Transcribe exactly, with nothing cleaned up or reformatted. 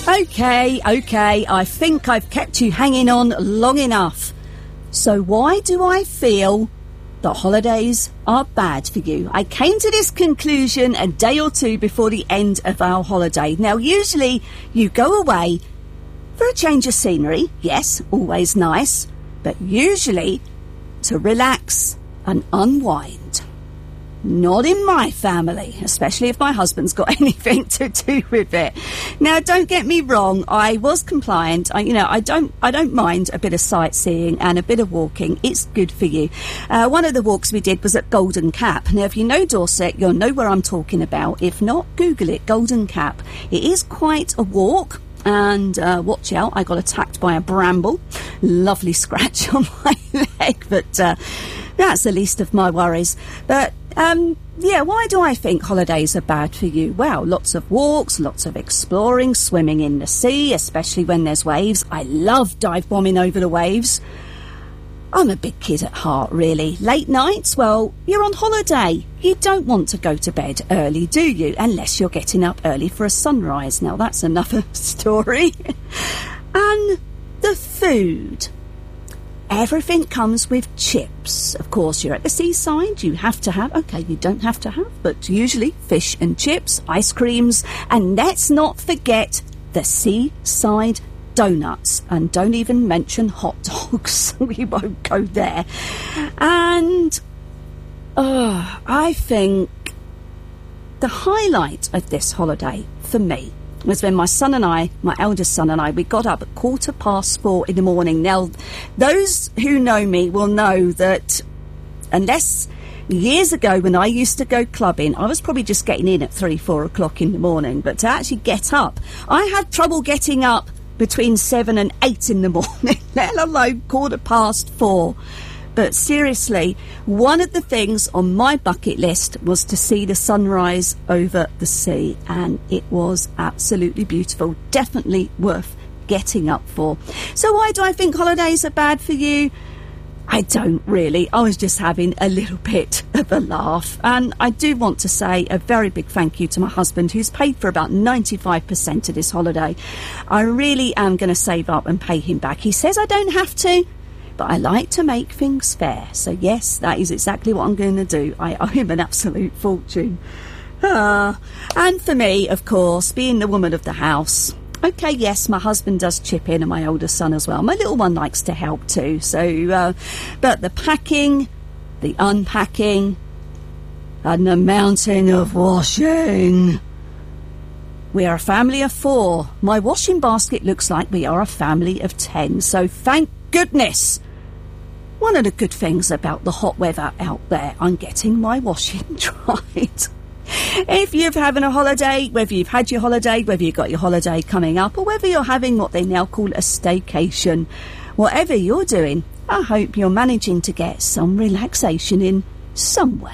Okay, okay, I think I've kept you hanging on long enough. So why do I feel that holidays are bad for you? I came to this conclusion a day or two before the end of our holiday. Now, usually you go away for a change of scenery. Yes, always nice. But usually to relax and unwind. Not in my family, especially if my husband's got anything to do with it. Now, don't get me wrong, I was compliant. I, you know, I don't, I don't mind a bit of sightseeing and a bit of walking. It's good for you. Uh, one of the walks we did was at Golden Cap. Now, if you know Dorset, you'll know where I'm talking about. If not, Google it, Golden Cap. It is quite a walk. And uh, watch out, I got attacked by a bramble. Lovely scratch on my leg, but uh, that's the least of my worries. But um, yeah, why do I think holidays are bad for you? Well, lots of walks, lots of exploring, swimming in the sea, especially when there's waves. I love dive bombing over the waves. I'm a big kid at heart, really. Late nights, well, you're on holiday. You don't want to go to bed early, do you? Unless you're getting up early for a sunrise. Now, that's another story. And the food. Everything comes with chips. Of course, you're at the seaside. You have to have, okay, you don't have to have, but usually fish and chips, ice creams, and let's not forget the seaside donuts, and don't even mention hot dogs. We won't go there. And uh, I think the highlight of this holiday for me was when my son and I, my eldest son and I, we got up at quarter past four in the morning. Now, those who know me will know that unless years ago when I used to go clubbing, I was probably just getting in at three, four o'clock in the morning. But to actually get up, I had trouble getting up between seven and eight in the morning, let alone quarter past four. But seriously, one of the things on my bucket list was to see the sunrise over the sea, and it was absolutely beautiful. Definitely worth getting up for. So why do I think holidays are bad for you? I don't really. I was just having a little bit of a laugh. And I do want to say a very big thank you to my husband, who's paid for about ninety-five percent of this holiday. I really am going to save up and pay him back. He says I don't have to, but I like to make things fair. So yes, that is exactly what I'm going to do. I owe him an absolute fortune. Ah. And for me, of course, being the woman of the house, okay, yes, my husband does chip in, and my older son as well. My little one likes to help too. So, uh, but the packing, the unpacking, and the mountain of washing. We are a family of four. My washing basket looks like we are a family of ten. So thank goodness. One of the good things about the hot weather out there, I'm getting my washing dried. If you're having a holiday, whether you've had your holiday, whether you've got your holiday coming up, or whether you're having what they now call a staycation, whatever you're doing, I hope you're managing to get some relaxation in somewhere.